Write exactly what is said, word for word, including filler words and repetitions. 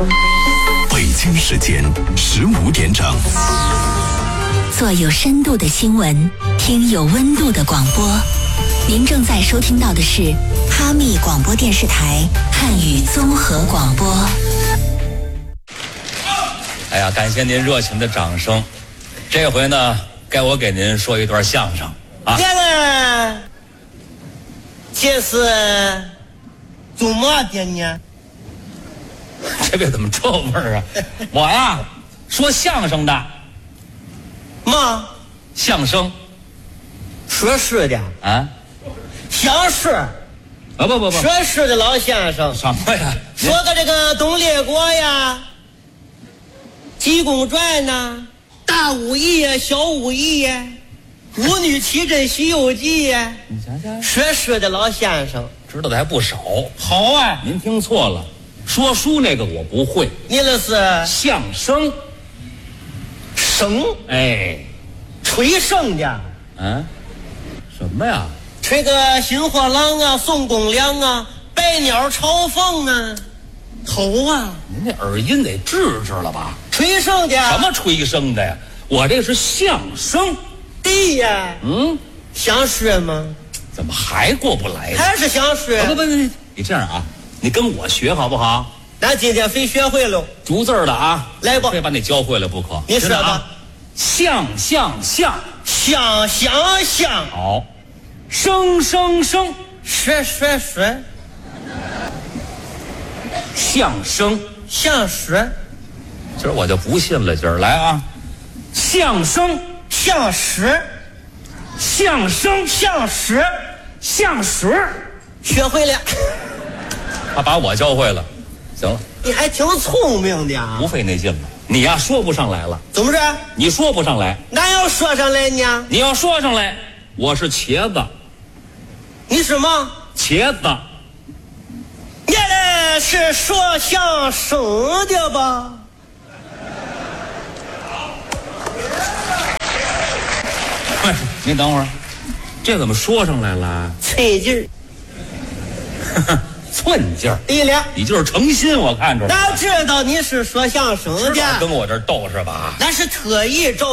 北京时间十五点整。 做有深度的新闻，听有温度的广播。您正在收听到的是哈密广播电视台汉语综合广播。 哎呀，感谢您热情的掌声。这回呢，该我给您说一段相声啊。 这个，这是做嘛的呢？ 这个怎么这味儿啊？我呀，说相声的。 嘛？ 相声。 说诗的啊？ 相诗。 啊不不不。 说诗的老先生。 什么呀？ 说个这个东列国呀，济公传呐，大武艺呀，小武艺呀，舞女奇珍西游记呀。 你瞧瞧， 说诗的老先生知道的还不少。 好啊！ 您听错了，说书那个我不会。 你那是相声。 声， 哎， 吹笙的。 嗯、啊，什么呀？ 吹个新货郎啊，送公粮啊，百鸟朝凤啊，头啊！ 您那耳音得治治了吧？ 吹笙的。 什么吹声的呀？我这是相声。 对呀。 嗯， 相诗吗？ 怎么还过不来呢？ 还是相诗？ 不不不，你这样啊，你跟我学好不好？ 咱今天非学会了逐字儿的啊， 来吧， 非把你教会了不可。 你说吧。 相相相， 相相相。 好，生生生， 说说说， 相声相诗。 今儿我就不信了，今儿来啊，相声相诗， 相声相诗， 相诗， 学会了。 他把我教会了。行了， 你还挺聪明的啊， 不费那劲了。你呀说不上来了。 怎么着？ 你说不上来。 哪要说上来呢？ 你要说上来，我是茄子。 你是吗？ 茄子。 原来是说相声的吧？ 喂，您等会儿，这怎么说上来了？ 寸劲儿。 寸劲儿。 对了， 你就是诚心，我看出来。 哪知道你是说相声的？ 跟我这儿斗是吧？ 那是特意找